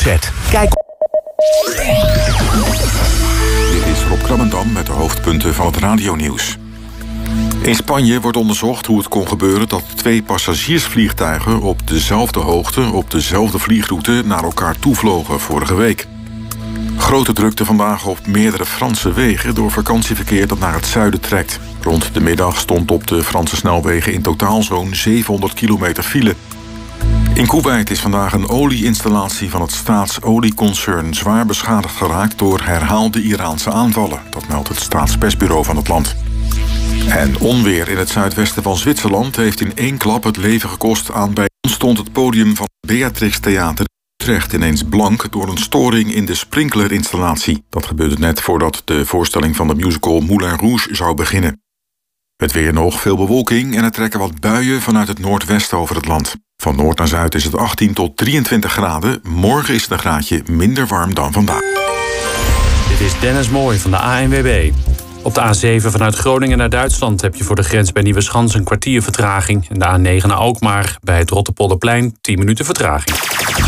Kijk. Dit is Rob Krabbendam met de hoofdpunten van het radionieuws. In Spanje wordt onderzocht hoe het kon gebeuren dat 2 passagiersvliegtuigen op dezelfde hoogte, op dezelfde vliegroute naar elkaar toevlogen vorige week. Grote drukte vandaag op meerdere Franse wegen door vakantieverkeer dat naar het zuiden trekt. Rond de middag stond op de Franse snelwegen in totaal zo'n 700 kilometer file. In Koeweit is vandaag een olieinstallatie van het staatsolieconcern zwaar beschadigd geraakt door herhaalde Iraanse aanvallen. Dat meldt het staatspersbureau van het land. En onweer in het zuidwesten van Zwitserland heeft in 1 klap het leven gekost aan bij stond het podium van het Beatrix Theater Utrecht ineens blank door een storing in de sprinklerinstallatie. Dat gebeurde net voordat de voorstelling van de musical Moulin Rouge zou beginnen. Het weer nog, veel bewolking en er trekken wat buien vanuit het noordwesten over het land. Van noord naar zuid is het 18 tot 23 graden. Morgen is het een graadje minder warm dan vandaag. Dit is Dennis Mooij van de ANWB. Op de A7 vanuit Groningen naar Duitsland heb je voor de grens bij Nieuweschans een kwartier vertraging. En de A9 naar Alkmaar bij het Rotterpolderplein 10 minuten vertraging.